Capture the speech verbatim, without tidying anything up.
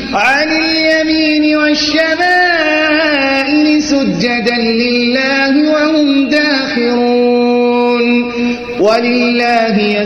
عن اليمين والشمائل سجدا لله وهم داخرون ولله